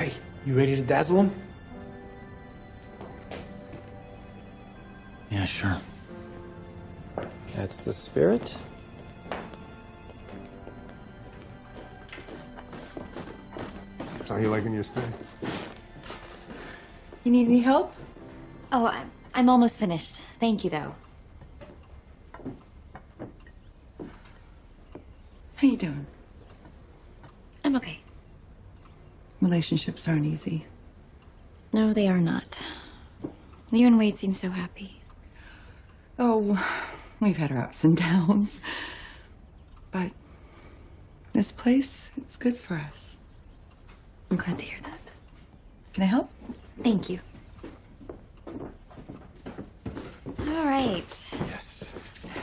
Hey, you ready to dazzle him? Yeah, sure. That's the spirit. How you liking your stay? You need any help? Oh, I'm almost finished. Thank you, though. How you doing? I'm okay. Relationships aren't easy. No, they are not. You and Wade seem so happy. Oh, we've had our ups and downs. But this place, it's good for us. I'm glad to hear that. Can I help? Thank you. All right. Yes.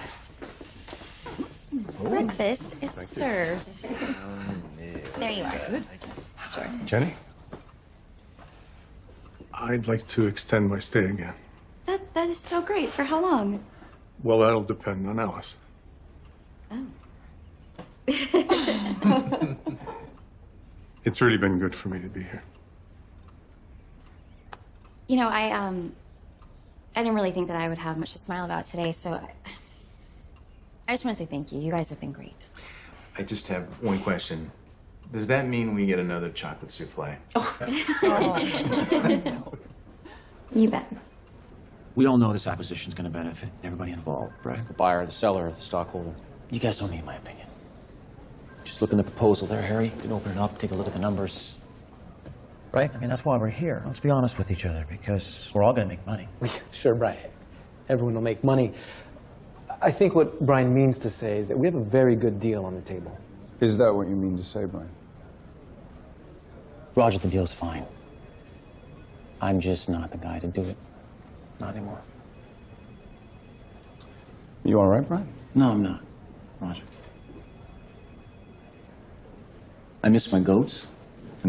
Breakfast is served. There you are. Good. Sure. Jenny? I'd like to extend my stay again. That is so great. For how long? Well, that'll depend on Alice. Oh. It's really been good for me to be here. You know, I didn't really think that I would have much to smile about today, so I just want to say thank you. You guys have been great. I just have one question. Does that mean we get another chocolate souffle? You bet. We all know this acquisition's gonna benefit everybody involved, right? The buyer, the seller, the stockholder. You guys don't need my opinion. Just look in the proposal there, Harry. You can open it up, take a look at the numbers. Right? I mean, that's why we're here. Let's be honest with each other, because we're all gonna make money. Sure, Brian. Everyone will make money. I think what Brian means to say is that we have a very good deal on the table. Is that what you mean to say, Brian? Roger, the deal's fine. I'm just not the guy to do it. Not anymore. You all right, Brian? No, I'm not, Roger. I miss my goats.